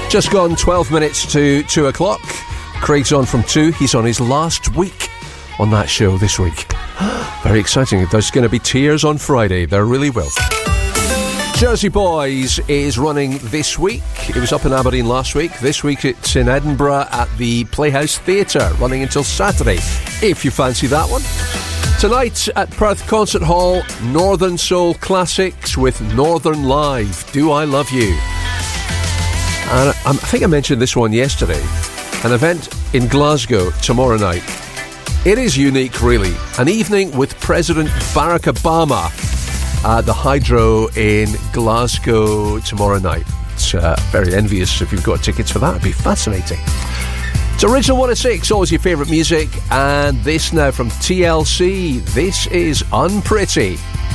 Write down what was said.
Just gone 12 minutes to 2 o'clock. Craig's on from 2. He's on his last week on that show this week. Very exciting. There's going to be tears on Friday. There really will. Jersey Boys is running this week. It was up in Aberdeen last week. This week it's in Edinburgh at the Playhouse Theatre, running until Saturday, if you fancy that one. Tonight at Perth Concert Hall, Northern Soul Classics with Northern Live, Do I Love You? And I think I mentioned this one yesterday. An event in Glasgow tomorrow night. It is unique, really. An evening with President Barack Obama at the Hydro in Glasgow tomorrow night. It's very envious if you've got tickets for that. It'd be fascinating. It's Original 106, always your favourite music. And this now from TLC. This is Unpretty.